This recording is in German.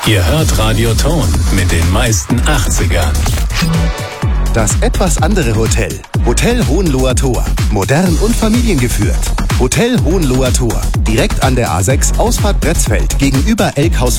Ihr hört Radio Ton mit den meisten 80ern. Das etwas andere Hotel. Hotel Hohenloher Tor. Modern und familiengeführt. Hotel Hohenloher Tor. Direkt an der A6 Ausfahrt Bretzfeld gegenüber Elkhaus